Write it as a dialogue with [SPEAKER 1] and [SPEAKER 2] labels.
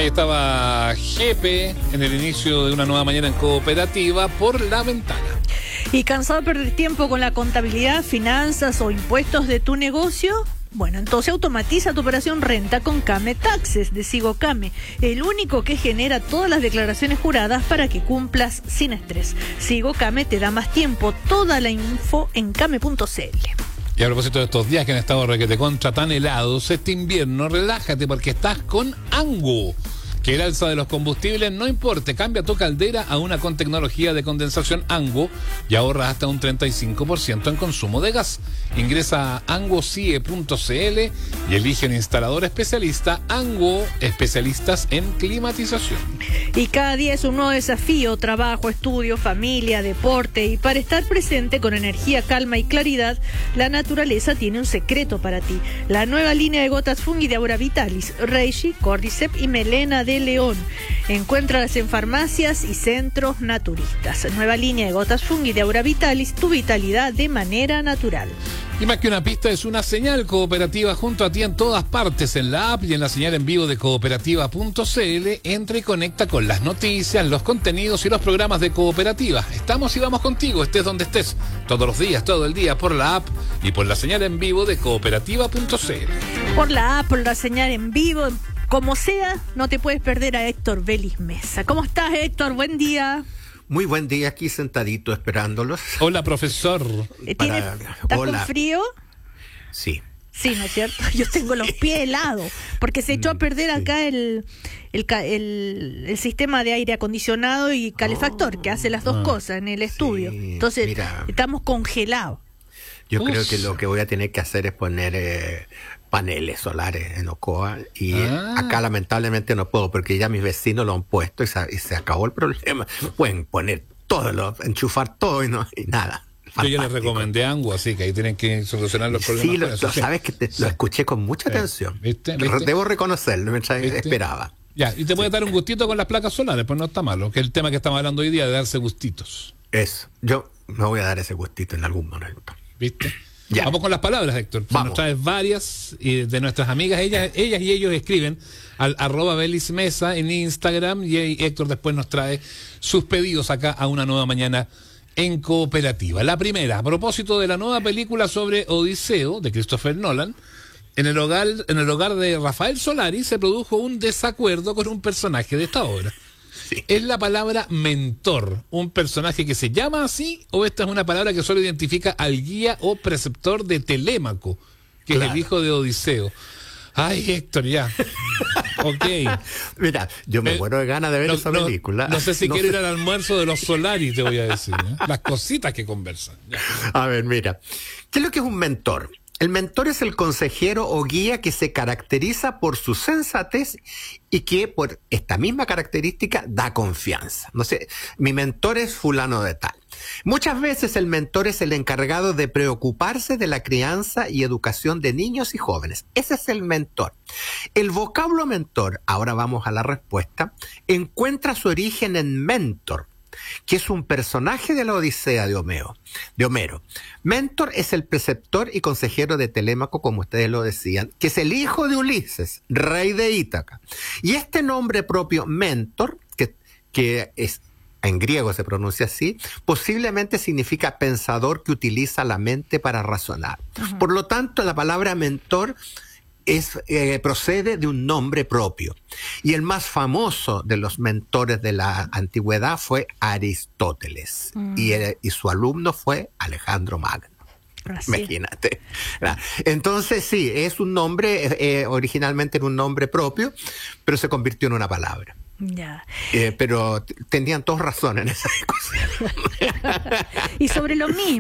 [SPEAKER 1] Ahí estaba Jepe en el inicio de una nueva mañana en Cooperativa por la ventana.
[SPEAKER 2] ¿Y cansado de perder tiempo con la contabilidad, finanzas o impuestos de tu negocio? Bueno, entonces automatiza tu operación renta con Came Taxes de Sigocame, el único que genera todas las declaraciones juradas para que cumplas sin estrés. Sigocame te da más tiempo, toda la info en came.cl.
[SPEAKER 1] Y a propósito de estos días que han estado requete contra tan helados, este invierno relájate porque estás con Ango. Que el alza de los combustibles no importe, cambia tu caldera a una con tecnología de condensación Ango y ahorra hasta un 35% en consumo de gas. Ingresa a angocie.cl y elige un instalador especialista. Ango, especialistas en climatización.
[SPEAKER 2] Y cada día es un nuevo desafío, trabajo, estudio, familia, deporte, y para estar presente con energía, calma y claridad, la naturaleza tiene un secreto para ti. La nueva línea de gotas Fungi de Aura Vitalis, Reishi, Cordyceps y Melena de León. Encuéntralas en farmacias y centros naturistas. Nueva línea de gotas Fungi de Aura Vitalis, tu vitalidad de manera natural.
[SPEAKER 1] Y más que una pista, es una señal cooperativa junto a ti en todas partes, en la app y en la señal en vivo de cooperativa.cl. Entra y conecta con las noticias, los contenidos y los programas de Cooperativa. Estamos y vamos contigo, estés donde estés, todos los días, todo el día, por la app y por la señal en vivo de cooperativa.cl.
[SPEAKER 2] Por la app, por la señal en vivo, como sea, no te puedes perder a Héctor Vélez Mesa. ¿Cómo estás, Héctor? Buen día.
[SPEAKER 3] Muy buen día, aquí sentadito esperándolos.
[SPEAKER 1] Hola, profesor.
[SPEAKER 2] ¿Estás con frío?
[SPEAKER 3] Sí.
[SPEAKER 2] Sí, ¿no es cierto? Yo tengo los pies helados, porque se echó a perder acá el sistema de aire acondicionado y calefactor, que hace las dos cosas en el estudio.
[SPEAKER 3] Sí,
[SPEAKER 2] entonces,
[SPEAKER 3] mira,
[SPEAKER 2] estamos congelados.
[SPEAKER 3] Yo creo que lo que voy a tener que hacer es poner paneles solares en Ocoa y acá lamentablemente no puedo porque ya mis vecinos lo han puesto y se acabó el problema. Pueden poner todo, enchufar todo y nada.
[SPEAKER 1] Yo ya les recomendé Ango, así que ahí tienen que solucionar los problemas.
[SPEAKER 3] Sí, sabes que lo escuché con mucha atención.
[SPEAKER 1] ¿Viste?
[SPEAKER 3] Debo reconocerlo, mientras esperaba.
[SPEAKER 1] Ya, y te puede dar un gustito con las placas solares, pues no está malo, que es el tema que estamos hablando hoy día, de darse gustitos.
[SPEAKER 3] Eso, yo me voy a dar ese gustito en algún momento.
[SPEAKER 1] ¿Viste?
[SPEAKER 3] Ya.
[SPEAKER 1] Vamos con las palabras, Héctor. Nos traes varias de nuestras amigas. Ellas y ellos escriben al @BelisMesa en Instagram y Héctor después nos trae sus pedidos acá a una nueva mañana en Cooperativa. La primera, a propósito de la nueva película sobre Odiseo de Christopher Nolan, en el hogar de Rafael Solari se produjo un desacuerdo con un personaje de esta obra.
[SPEAKER 3] Sí.
[SPEAKER 1] ¿Es la palabra mentor un personaje que se llama así o esta es una palabra que solo identifica al guía o preceptor de Telémaco, que es el hijo de Odiseo? Ay, Héctor, ya. Ok.
[SPEAKER 3] Mira, yo me muero de ganas de ver esa película.
[SPEAKER 1] No sé si quiero ir al almuerzo de los Solari, te voy a decir. Las cositas que conversan. Ya.
[SPEAKER 3] A ver, mira. ¿Qué es lo que es un mentor? El mentor es el consejero o guía que se caracteriza por su sensatez y que por esta misma característica da confianza. No sé, mi mentor es fulano de tal. Muchas veces el mentor es el encargado de preocuparse de la crianza y educación de niños y jóvenes. Ese es el mentor. El vocablo mentor, ahora vamos a la respuesta, encuentra su origen en Mentor, que es un personaje de la Odisea de Homero. Mentor es el preceptor y consejero de Telémaco, como ustedes lo decían, que es el hijo de Ulises, rey de Ítaca. Y este nombre propio, Mentor, que es en griego se pronuncia así, posiblemente significa pensador que utiliza la mente para razonar. Uh-huh. Por lo tanto, la palabra mentor procede de un nombre propio. Y el más famoso de los mentores de la antigüedad fue Aristóteles. Y su alumno fue Alejandro Magno. Así. Imagínate. Entonces sí, es un nombre, originalmente era un nombre propio, pero se convirtió en una palabra.
[SPEAKER 2] Ya.
[SPEAKER 3] Pero tenían todos razón en esa discusión.
[SPEAKER 2] Y sobre lo mismo.